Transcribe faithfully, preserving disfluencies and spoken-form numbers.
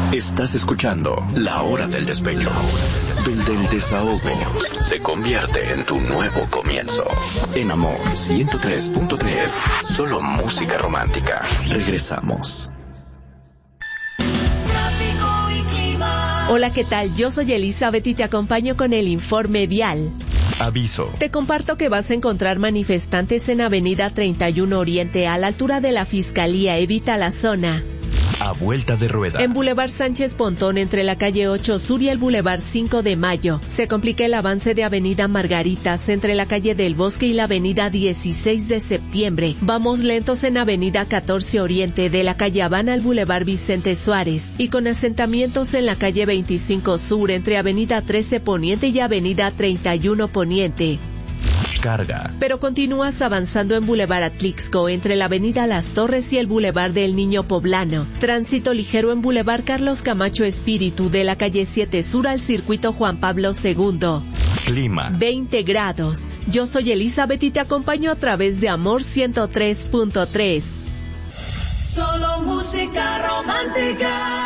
Estás escuchando La Hora del Despecho, donde el desahogo se convierte en tu nuevo comienzo. En Amor ciento tres punto tres, solo música romántica. Regresamos. Hola, ¿qué tal? Yo soy Elizabeth y te acompaño con el informe vial. Aviso. Te comparto que vas a encontrar manifestantes en Avenida treinta y uno Oriente a la altura de la Fiscalía. Evita la zona. A vuelta de rueda. En Boulevard Sánchez Pontón, entre la calle ocho Sur y el Boulevard cinco de Mayo, se complica el avance de Avenida Margaritas entre la calle del Bosque y la Avenida dieciséis de Septiembre. Vamos lentos en Avenida catorce Oriente, de la calle Habana al Boulevard Vicente Suárez, y con asentamientos en la calle veinticinco Sur entre Avenida trece Poniente y Avenida treinta y uno Poniente. Carga. Pero continúas avanzando en Boulevard Atlixco, entre la Avenida Las Torres y el Boulevard del Niño Poblano. Tránsito ligero en Boulevard Carlos Camacho Espíritu, de la calle siete Sur al Circuito Juan Pablo segundo. Clima. veinte grados. Yo soy Elizabeth y te acompaño a través de Amor ciento tres punto tres. Solo música romántica.